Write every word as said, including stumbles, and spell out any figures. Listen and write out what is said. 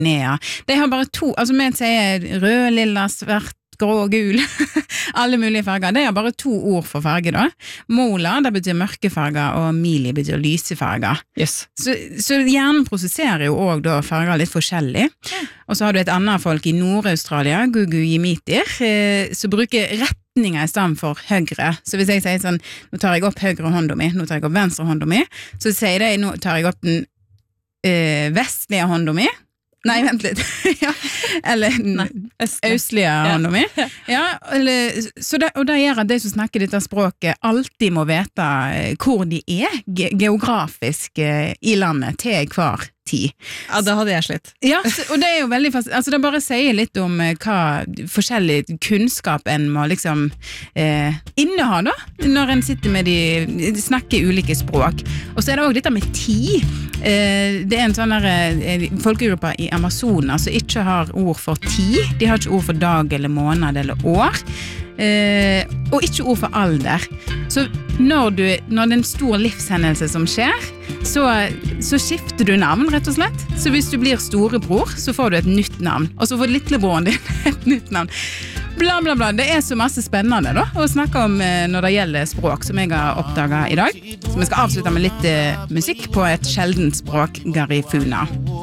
Nea. De har bare to, altså med sier rød, lilla, svart, grå, gul, alle mulige farger. Det er bare to ord for farge da. Mola, det betyr mørke farger, og mili betyr lyse farger. Yes. Så, så hjernen prosesserer jo også da farger litt forskjellig. Ja. Og så har du et annet folk i Nord-Australia, Gugu Yimitir, eh, som bruker retninger i stedet for høyre. Så hvis jeg sier sånn, nå tar jeg opp høyre hånda mi, nå tar jeg opp venstre hånda mi, så sier de, nå tar jeg opp den eh, vestlige hånda mi, Nei, vent litt. ja. Eller Nei, østlige hånda mi. Ja, eller, så det, og det gjør at de som snakker dette språket alltid må vite hvor de er ge- geografisk i landet til hver tid. Ja, det hadde jeg slitt. Ja, og det er jo veldig fast, altså det bare sier litt om hva forskjellig kunnskap en må liksom eh, inneha da, når en sitter med de, de snakker ulike språk. Og så er det også dette med tid. Eh, det er en sånn der eh, folkegruppe i Amazonas som ikke har ord for tid. De har ikke ord for dag eller måned eller år. Eh, og ikke ord for alder. Så når, du, når det er en stor livshendelse som skjer, så, så skifter du navn, rett og slett. Så hvis du blir storebror, så får du et nytt navn. Og så får lillebroren din et nytt navn. Bla, bla, bla. Det er så masse spennende da, å snakke om eh, når det gjelder språk, som jeg har oppdaget i dag. Så vi skal avslutte med litt eh, musikk på et sjeldent språk, Garifuna.